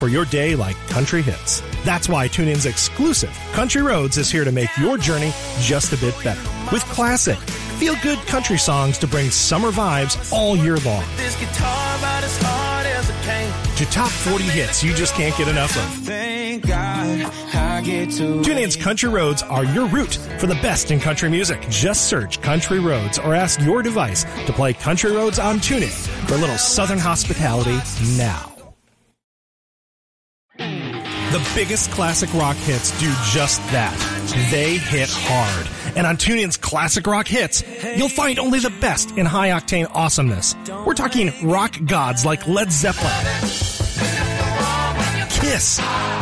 for your day like country hits. That's why TuneIn's exclusive Country Roads is here to make your journey just a bit better. With classic, feel-good country songs to bring summer vibes all year long. This guitar about as hard as it came. To top 40 hits you just can't get enough of. Thank God I get to. TuneIn's Country Roads are your route for the best in country music. Just search Country Roads or ask your device to play Country Roads on TuneIn for a little Southern hospitality now. The biggest classic rock hits do just that. They hit hard. And on TuneIn's Classic Rock Hits, you'll find only the best in high-octane awesomeness. We're talking rock gods like Led Zeppelin, Kiss,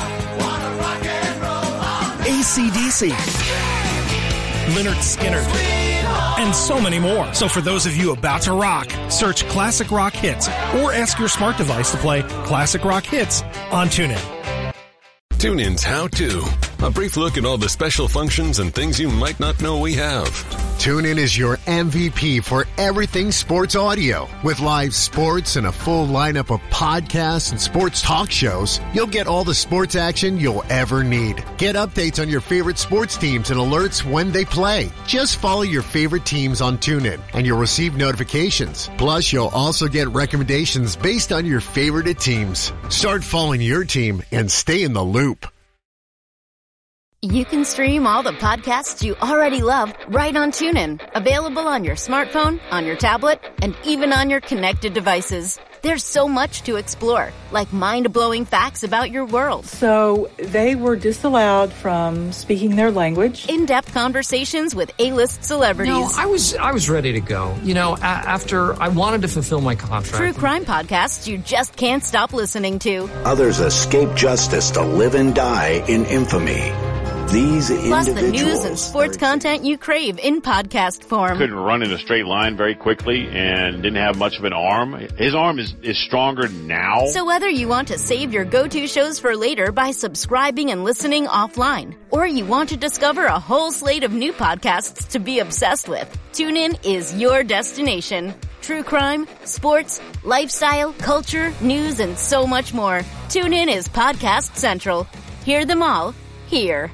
AC/DC, Lynyrd Skynyrd, and so many more. So for those of you about to rock, search Classic Rock Hits or ask your smart device to play Classic Rock Hits on TuneIn. TuneIn's How To. A brief look at all the special functions and things you might not know we have. TuneIn is your MVP for everything sports audio. With live sports and a full lineup of podcasts and sports talk shows, you'll get all the sports action you'll ever need. Get updates on your favorite sports teams and alerts when they play. Just follow your favorite teams on TuneIn and you'll receive notifications. Plus, you'll also get recommendations based on your favorite teams. Start following your team and stay in the loop. You can stream all the podcasts you already love right on TuneIn. Available on your smartphone, on your tablet, and even on your connected devices. There's so much to explore, like mind-blowing facts about your world. So they were disallowed from speaking their language. In-depth conversations with A-list celebrities. No, I was ready to go. You know, after I wanted to fulfill my contract. True crime podcasts you just can't stop listening to. Others escape justice to live and die in infamy. These Plus the news and sports content you crave in podcast form. Couldn't run in a straight line very quickly and didn't have much of an arm. His arm is stronger now. So whether you want to save your go-to shows for later by subscribing and listening offline, or you want to discover a whole slate of new podcasts to be obsessed with, TuneIn is your destination. True crime, sports, lifestyle, culture, news, and so much more. TuneIn is Podcast Central. Hear them all here.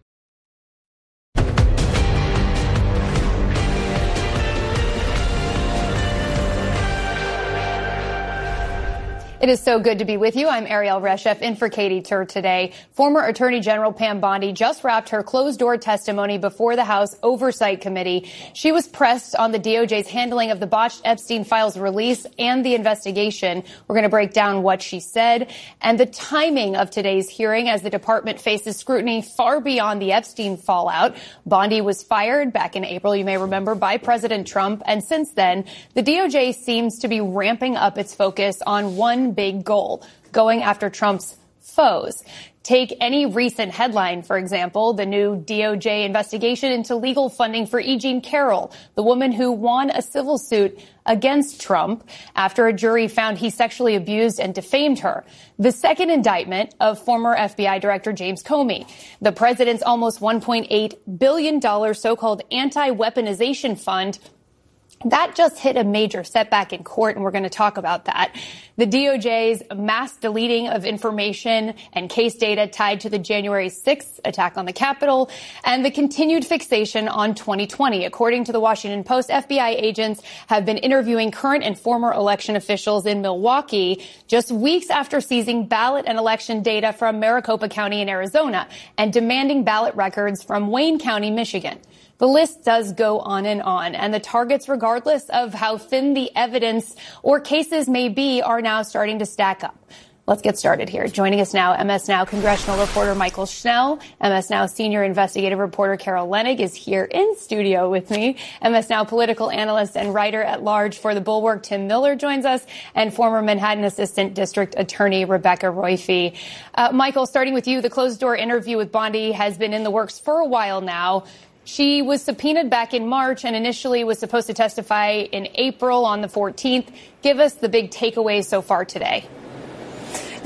It is so good to be with you. I'm Ariel Reshef in for Katie Tur today. Former Attorney General Pam Bondi just wrapped her closed-door testimony before the House Oversight Committee. She was pressed on the DOJ's handling of the botched Epstein files release and the investigation. We're going to break down what she said and the timing of today's hearing as the department faces scrutiny far beyond the Epstein fallout. Bondi was fired back in April, you may remember, by President Trump. And since then, the DOJ seems to be ramping up its focus on one big goal, going after Trump's foes. Take any recent headline, for example, the new DOJ investigation into legal funding for E. Jean Carroll, the woman who won a civil suit against Trump after a jury found he sexually abused and defamed her. The second indictment of former FBI Director James Comey. The president's almost $1.8 billion so-called anti-weaponization fund that just hit a major setback in court, and we're going to talk about that. The DOJ's mass deleting of information and case data tied to the January 6th attack on the Capitol, and the continued fixation on 2020. According to the Washington Post, FBI agents have been interviewing current and former election officials in Milwaukee just weeks after seizing ballot and election data from Maricopa County in Arizona and demanding ballot records from Wayne County, Michigan. The list does go on, and the targets, regardless of how thin the evidence or cases may be, are now starting to stack up. Let's get started here. Joining us now, MS Now congressional reporter Michael Schnell. MS Now senior investigative reporter Carol Leonnig is here in studio with me. MS Now political analyst and writer at large for The Bulwark, Tim Miller, joins us, and former Manhattan Assistant District Attorney Rebecca Roiphe. Michael, starting with you, the closed-door interview with Bondi has been in the works for a while now. She was subpoenaed back in March and initially was supposed to testify in April on the 14th. Give us the big takeaways so far today.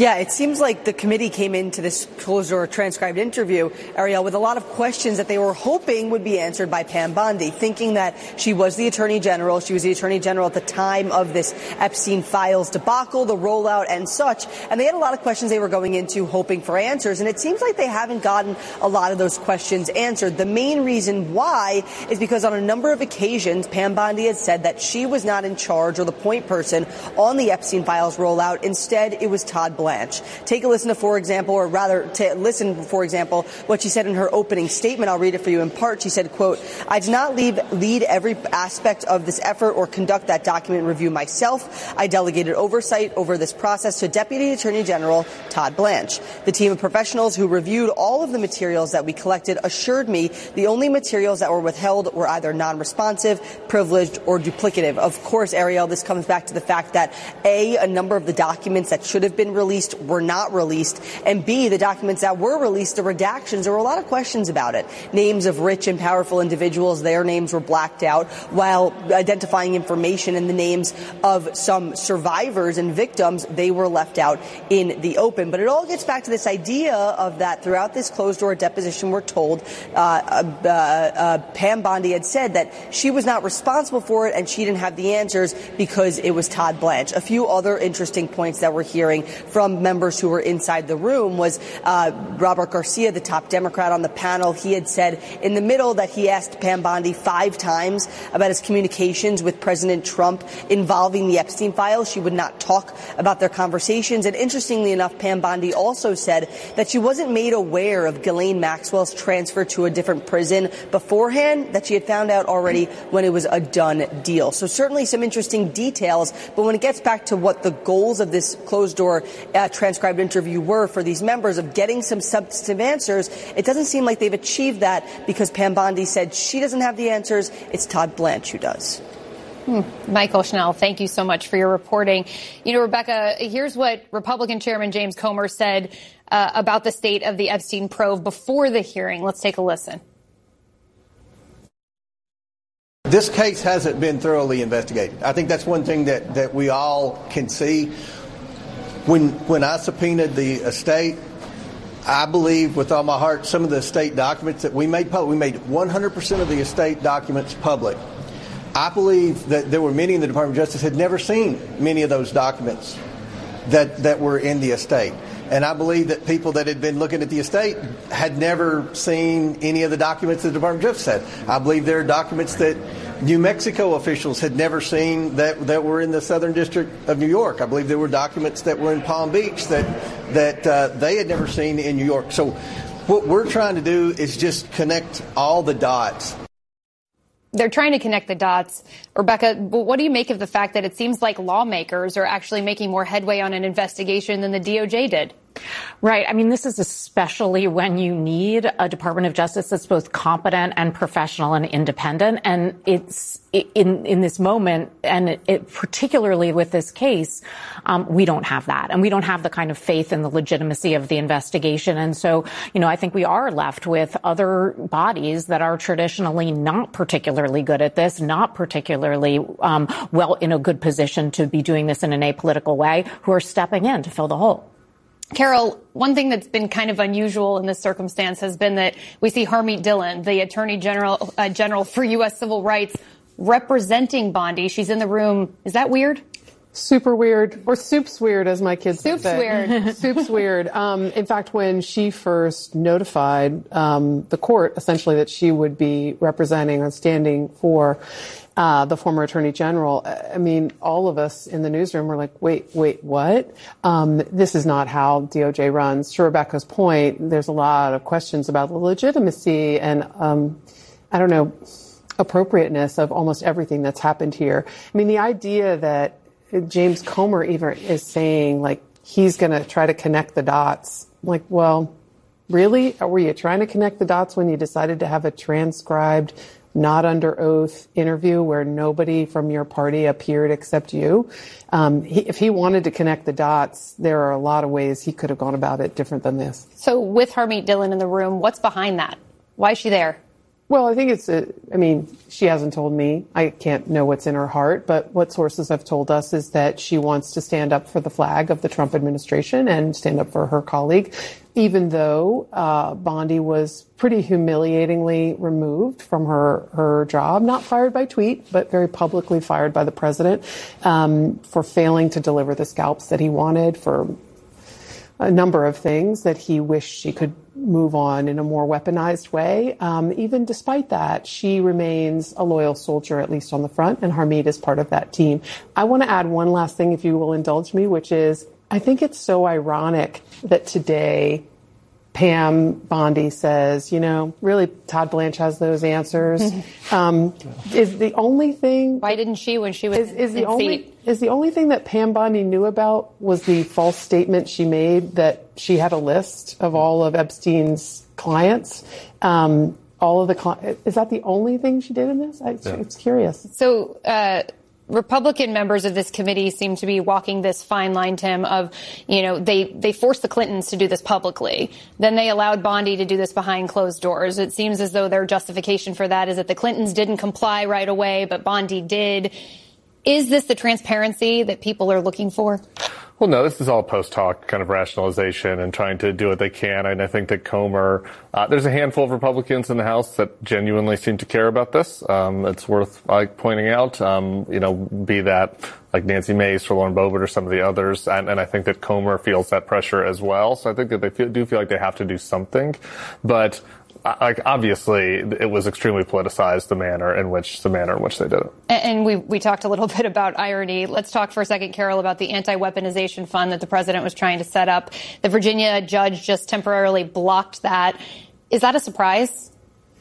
Yeah, it seems like the committee came into this closed-door transcribed interview, Ariel, with a lot of questions that they were hoping would be answered by Pam Bondi, thinking that she was the Attorney General. She was the Attorney General at the time of this Epstein Files debacle, the rollout and such. And they had a lot of questions they were going into hoping for answers. And it seems like they haven't gotten a lot of those questions answered. The main reason why is because on a number of occasions, Pam Bondi had said that she was not in charge or the point person on the Epstein Files rollout. Instead, it was Todd Blanche. Take a listen to, for example, what she said in her opening statement. I'll read it for you in part. She said, quote, "I did not lead every aspect of this effort or conduct that document review myself. I delegated oversight over this process to Deputy Attorney General Todd Blanche. The team of professionals who reviewed all of the materials that we collected assured me the only materials that were withheld were either non-responsive, privileged, or duplicative." Of course, Ariel, this comes back to the fact that a number of the documents that should have been released were not released, and B, the documents that were released, the redactions, there were a lot of questions about it. Names of rich and powerful individuals, their names were blacked out, while identifying information and the names of some survivors and victims, they were left out in the open. But it all gets back to this idea of that throughout this closed-door deposition, we're told Pam Bondi had said that she was not responsible for it and she didn't have the answers because it was Todd Blanche. A few other interesting points that we're hearing from members who were inside the room was Robert Garcia, the top Democrat on the panel. He had said in the middle that he asked Pam Bondi 5 times about his communications with President Trump involving the Epstein files. She would not talk about their conversations. And interestingly enough, Pam Bondi also said that she wasn't made aware of Ghislaine Maxwell's transfer to a different prison beforehand, that she had found out already when it was a done deal. So certainly some interesting details. But when it gets back to what the goals of this closed-door transcribed interview were for these members of getting some substantive answers, it doesn't seem like they've achieved that because Pam Bondi said she doesn't have the answers. It's Todd Blanche who does. Michael Schnell, thank you so much for your reporting. You know, Rebecca, here's what Republican Chairman James Comer said about the state of the Epstein probe before the hearing. Let's take a listen. This case hasn't been thoroughly investigated. I think that's one thing that we all can see. When I subpoenaed the estate, I believe with all my heart some of the estate documents that we made public, we made 100% of the estate documents public. I believe that there were many in the Department of Justice had never seen many of those documents that were in the estate. And I believe that people that had been looking at the estate had never seen any of the documents the Department of Justice had. I believe there are documents that New Mexico officials had never seen that were in the Southern District of New York. I believe there were documents that were in Palm Beach that they had never seen in New York. So what we're trying to do is just connect all the dots. They're trying to connect the dots. Rebecca, what do you make of the fact that it seems like lawmakers are actually making more headway on an investigation than the DOJ did? Right. I mean, this is especially when you need a Department of Justice that's both competent and professional and independent. And it's in this moment, and particularly with this case, we don't have that. And we don't have the kind of faith in the legitimacy of the investigation. And so, I think we are left with other bodies that are traditionally not particularly good at this, not particularly well in a good position to be doing this in an apolitical way, who are stepping in to fill the hole. Carol, one thing that's been kind of unusual in this circumstance has been that we see Harmeet Dillon, the Attorney General for U.S. Civil Rights, representing Bondi. She's in the room. Is that weird? Super weird, or soup's weird, as my kids say. Soup's weird. Soup's weird. In fact, when she first notified the court, essentially, that she would be representing and standing for the former Attorney General, I mean, all of us in the newsroom were like, wait, what? This is not how DOJ runs. To Rebecca's point, there's a lot of questions about the legitimacy and, appropriateness of almost everything that's happened here. I mean, the idea that James Comer even is saying, like, he's going to try to connect the dots. I'm like, well, really? Were you trying to connect the dots when you decided to have a transcribed, not under oath interview where nobody from your party appeared except you? If he wanted to connect the dots, there are a lot of ways he could have gone about it different than this. So with Harmeet Dillon in the room, what's behind that? Why is she there? Well, I think she hasn't told me. I can't know what's in her heart, but what sources have told us is that she wants to stand up for the flag of the Trump administration and stand up for her colleague, even though Bondi was pretty humiliatingly removed from her job, not fired by tweet, but very publicly fired by the president for failing to deliver the scalps that he wanted, for a number of things that he wished she could move on in a more weaponized way. Even despite that, she remains a loyal soldier, at least on the front, and Harmeet is part of that team. I want to add one last thing, if you will indulge me, which is I think it's so ironic that today Pam Bondi says, really Todd Blanche has those answers. Is the only thing... Why didn't she when she was is the only thing that Pam Bondi knew about was the false statement she made that she had a list of all of Epstein's clients? Is that the only thing she did in this? It's curious. So, Republican members of this committee seem to be walking this fine line, Tim, of, they forced the Clintons to do this publicly. Then they allowed Bondi to do this behind closed doors. It seems as though their justification for that is that the Clintons didn't comply right away, but Bondi did. Is this the transparency that people are looking for? Well, no, this is all post-hoc kind of rationalization and trying to do what they can. And I think that Comer, there's a handful of Republicans in the House that genuinely seem to care about this. It's worth pointing out, be that like Nancy Mace or Lauren Boebert or some of the others. And I think that Comer feels that pressure as well. So I think that they do feel like they have to do something. But obviously, it was extremely politicized, the manner in which they did it. And we talked a little bit about irony. Let's talk for a second, Carol, about the anti-weaponization fund that the president was trying to set up. The Virginia judge just temporarily blocked that. Is that a surprise?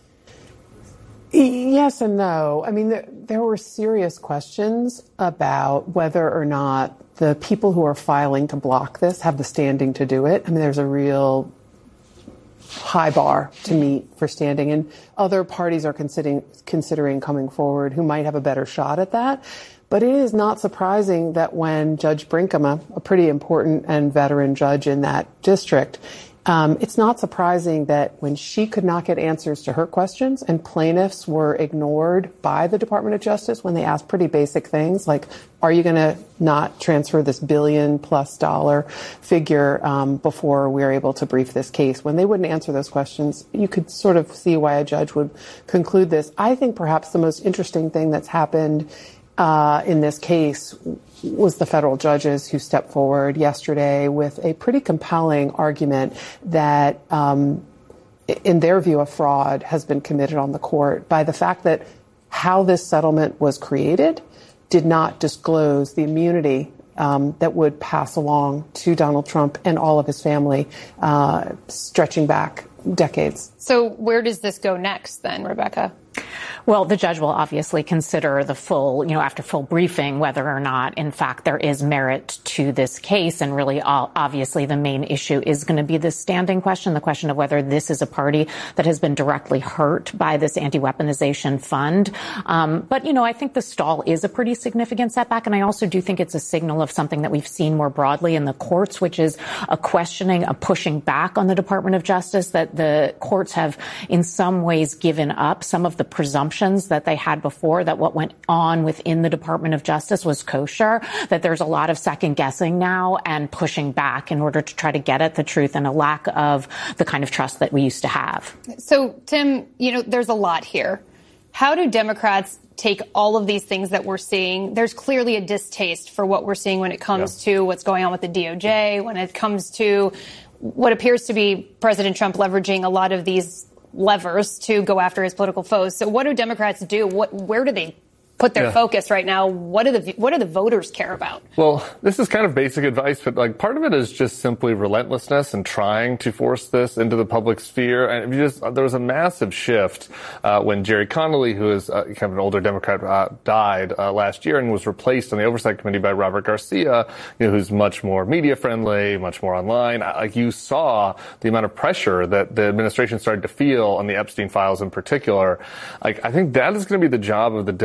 Yes and no. I mean, there were serious questions about whether or not the people who are filing to block this have the standing to do it. I mean, there's a real high bar to meet for standing, and other parties are considering coming forward who might have a better shot at that. But it is not surprising that when Judge Brinkema, a pretty important and veteran judge in that district, it's not surprising that when she could not get answers to her questions and plaintiffs were ignored by the Department of Justice when they asked pretty basic things like, are you going to not transfer this $1 billion+ figure before we're able to brief this case? When they wouldn't answer those questions, you could sort of see why a judge would conclude this. I think perhaps the most interesting thing that's happened in this case was the federal judges who stepped forward yesterday with a pretty compelling argument that, in their view, a fraud has been committed on the court by the fact that how this settlement was created did not disclose the immunity that would pass along to Donald Trump and all of his family, stretching back decades. So where does this go next then, Rebecca? Well, the judge will obviously consider the full, after full briefing, whether or not, in fact, there is merit to this case. And really, obviously, the main issue is going to be the standing question, the question of whether this is a party that has been directly hurt by this anti-weaponization fund. But, I think the stall is a pretty significant setback. And I also do think it's a signal of something that we've seen more broadly in the courts, which is a questioning, a pushing back on the Department of Justice, that the courts have in some ways given up some of the presumptions that they had before, that what went on within the Department of Justice was kosher, that there's a lot of second guessing now and pushing back in order to try to get at the truth, and a lack of the kind of trust that we used to have. So, Tim, there's a lot here. How do Democrats take all of these things that we're seeing? There's clearly a distaste for what we're seeing when it comes to what's going on with the DOJ, when it comes to what appears to be President Trump leveraging a lot of these levers to go after his political foes. So what do Democrats do? Where do they put their focus right now? What do the voters care about? Well, this is kind of basic advice, but part of it is just simply relentlessness and trying to force this into the public sphere. And there was a massive shift when Jerry Connolly, who is kind of an older Democrat, died last year and was replaced on the Oversight Committee by Robert Garcia, who's much more media friendly, much more online. You saw the amount of pressure that the administration started to feel on the Epstein files in particular. I think that is going to be the job of the Democrats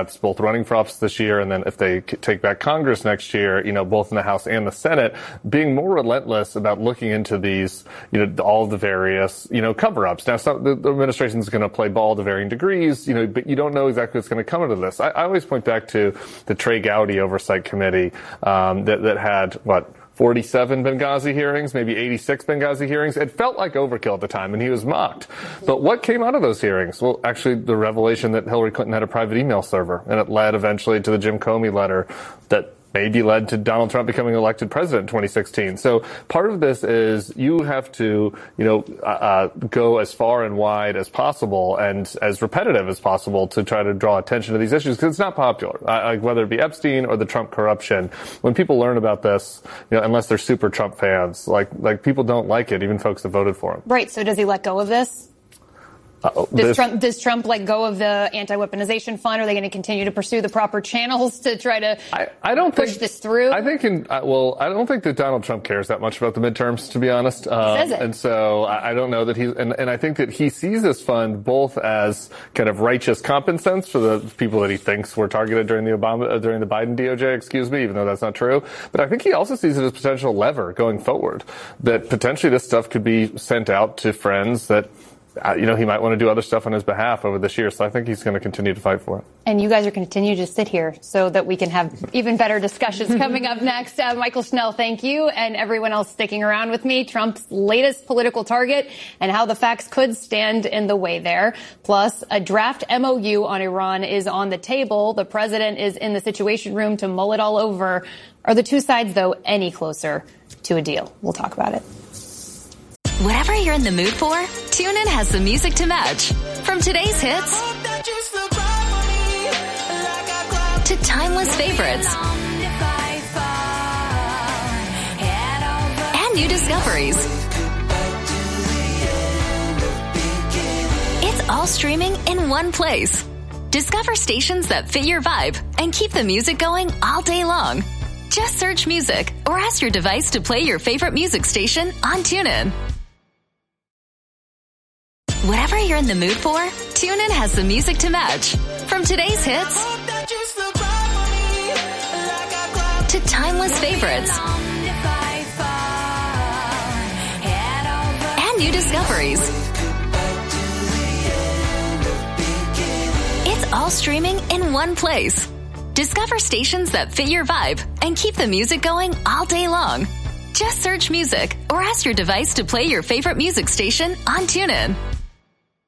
Democrats both running for office this year, and then if they take back Congress next year, both in the House and the Senate, being more relentless about looking into these, all the various, cover-ups. Now, the administration is going to play ball to varying degrees, but you don't know exactly what's going to come into this. I always point back to the Trey Gowdy Oversight Committee that had, 47 Benghazi hearings, maybe 86 Benghazi hearings. It felt like overkill at the time, and he was mocked. But what came out of those hearings? Well, actually, the revelation that Hillary Clinton had a private email server, and it led eventually to the Jim Comey letter that maybe led to Donald Trump becoming elected president in 2016. So part of this is you have to, go as far and wide as possible and as repetitive as possible to try to draw attention to these issues, because it's not popular. Whether it be Epstein or the Trump corruption, when people learn about this, unless they're super Trump fans, like people don't like it, even folks that voted for him. Right. So does he let go of this? Does Trump let go of the anti-weaponization fund? Are they going to continue to pursue the proper channels to try to push this through? I don't think that Donald Trump cares that much about the midterms, to be honest. Says it. And so I don't know that and I think that he sees this fund both as kind of righteous compensance for the people that he thinks were targeted during the Biden DOJ, even though that's not true. But I think he also sees it as potential lever going forward, that potentially this stuff could be sent out to friends that he might want to do other stuff on his behalf over this year. So I think he's going to continue to fight for it. And you guys are going to continue to sit here so that we can have even better discussions coming up next. Michael Schnell, thank you. And everyone else sticking around with me. Trump's latest political target and how the facts could stand in the way there. Plus, a draft MOU on Iran is on the table. The president is in the Situation Room to mull it all over. Are the two sides, though, any closer to a deal? We'll talk about it. Whatever you're in the mood for, TuneIn has the music to match. From today's hits to timeless favorites and new discoveries. It's all streaming in one place. Discover stations that fit your vibe and keep the music going all day long. Just search music or ask your device to play your favorite music station on TuneIn. Whatever you're in the mood for, TuneIn has the music to match. From today's hits to timeless favorites and new discoveries. It's all streaming in one place. Discover stations that fit your vibe and keep the music going all day long. Just search music or ask your device to play your favorite music station on TuneIn.